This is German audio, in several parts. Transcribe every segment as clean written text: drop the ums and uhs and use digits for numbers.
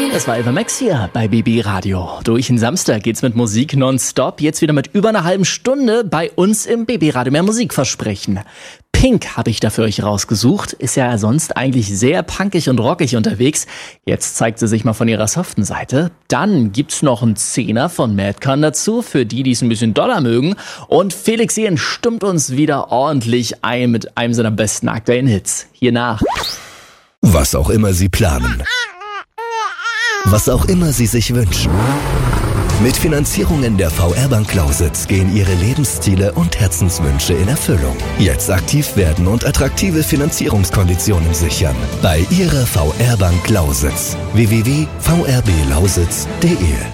Das war Eva Max hier bei BB Radio. Durch den Samstag geht's mit Musik nonstop. Jetzt wieder mit über einer halben Stunde bei uns im BB Radio mehr Musik versprechen. Pink habe ich da für euch rausgesucht. Ist ja sonst eigentlich sehr punkig und rockig unterwegs. Jetzt zeigt sie sich mal von ihrer soften Seite. Dann gibt's noch einen Zehner von Madcon dazu, für die es ein bisschen doller mögen. Und Felix Jähn stimmt uns wieder ordentlich ein mit einem seiner besten aktuellen Hits. Hier nach. Was auch immer Sie planen. Was auch immer Sie sich wünschen. Mit Finanzierungen der VR-Bank Lausitz gehen Ihre Lebensziele und Herzenswünsche in Erfüllung. Jetzt aktiv werden und attraktive Finanzierungskonditionen sichern. Bei Ihrer VR-Bank Lausitz. www.vrblausitz.de.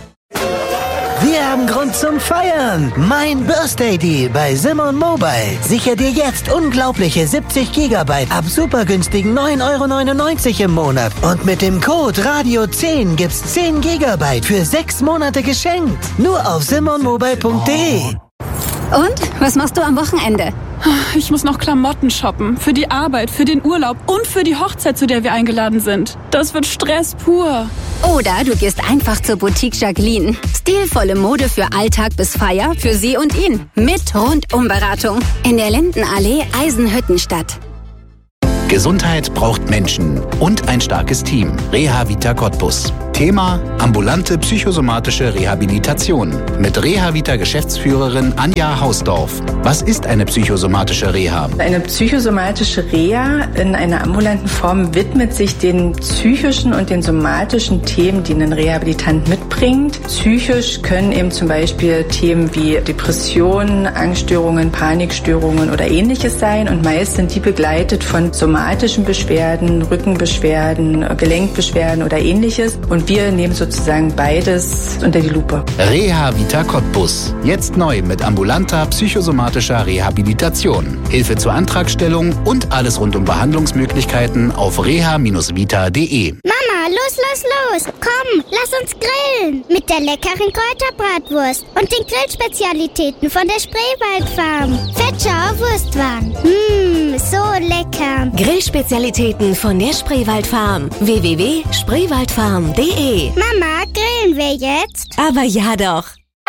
Wir haben Grund zum Feiern. Mein Birthday Deal bei Simon Mobile. Sichere dir jetzt unglaubliche 70 GB ab super günstigen 9,99 € im Monat. Und mit dem Code Radio10 gibt's 10 GB für 6 Monate geschenkt. Nur auf simonmobile.de. Und? Was machst du am Wochenende? Ich muss noch Klamotten shoppen. Für die Arbeit, für den Urlaub und für die Hochzeit, zu der wir eingeladen sind. Das wird Stress pur. Oder du gehst einfach zur Boutique Jacqueline. Stilvolle Mode für Alltag bis Feier, für sie und ihn. Mit Rundumberatung. In der Lindenallee, Eisenhüttenstadt. Gesundheit braucht Menschen und ein starkes Team. Reha Vita Cottbus. Thema: ambulante psychosomatische Rehabilitation. Mit Reha Vita Geschäftsführerin Anja Hausdorf. Was ist eine psychosomatische Reha? Eine psychosomatische Reha in einer ambulanten Form widmet sich den psychischen und den somatischen Themen, die ein Rehabilitant mitbringt. Psychisch können eben zum Beispiel Themen wie Depressionen, Angststörungen, Panikstörungen oder Ähnliches sein. Und meist sind die begleitet von somatischen Beschwerden, Rückenbeschwerden, Gelenkbeschwerden oder Ähnliches. Und wir nehmen sozusagen beides unter die Lupe. Reha Vita Cottbus. Jetzt neu mit ambulanter psychosomatischer Rehabilitation. Hilfe zur Antragstellung und alles rund um Behandlungsmöglichkeiten auf reha-vita.de. Mama, los! Komm, lass uns grillen. Mit der leckeren Kräuterbratwurst und den Grillspezialitäten von der Spreewaldfarm. Fetschauer Wurstwaren. So lecker. Grillspezialitäten von der Spreewaldfarm. www.spreewaldfarm.de. Mama, grillen wir jetzt? Aber ja doch.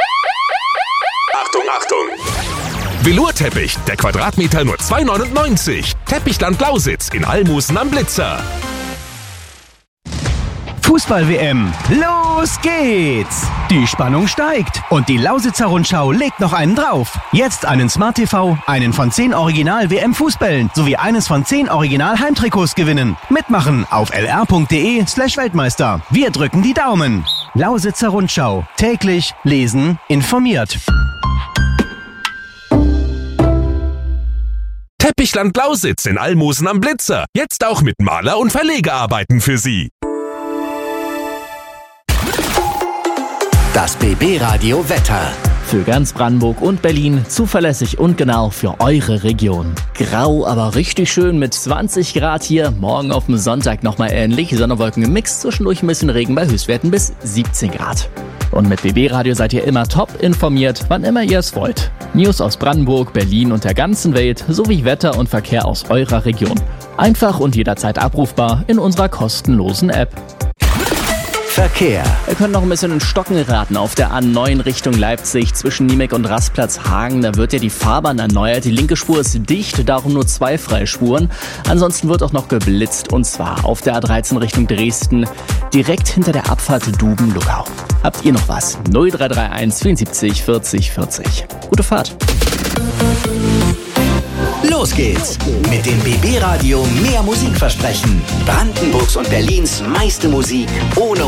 Achtung! Velourteppich, der Quadratmeter nur 2,99 €. Teppichland Lausitz in Almosen am Blitzer. Fußball-WM, los geht's! Die Spannung steigt und die Lausitzer Rundschau legt noch einen drauf. Jetzt einen Smart TV, einen von 10 Original-WM-Fußbällen sowie eines von 10 Original-Heimtrikots gewinnen. Mitmachen auf lr.de/Weltmeister. Wir drücken die Daumen. Lausitzer Rundschau. Täglich lesen, informiert. Teppichland Lausitz in Almosen am Blitzer. Jetzt auch mit Maler- und Verlegearbeiten für Sie. Das BB Radio Wetter. Für ganz Brandenburg und Berlin zuverlässig und genau für eure Region. Grau, aber richtig schön mit 20 Grad hier. Morgen auf dem Sonntag nochmal ähnlich. Sonnenwolken im Mix, zwischendurch ein bisschen Regen bei Höchstwerten bis 17 Grad. Und mit BB Radio seid ihr immer top informiert, wann immer ihr es wollt. News aus Brandenburg, Berlin und der ganzen Welt sowie Wetter und Verkehr aus eurer Region. Einfach und jederzeit abrufbar in unserer kostenlosen App. Verkehr. Ihr könnt noch ein bisschen in Stocken geraten auf der A9 Richtung Leipzig zwischen Niemek und Rastplatz Hagen. Da wird ja die Fahrbahn erneuert. Die linke Spur ist dicht, darum nur 2 Freispuren. Ansonsten wird auch noch geblitzt und zwar auf der A13 Richtung Dresden, direkt hinter der Abfahrt Duben-Luckau. Habt ihr noch was? 0331 74 40 40. Gute Fahrt. Los geht's mit dem BB Radio mehr Musik versprechen. Brandenburgs und Berlins meiste Musik ohne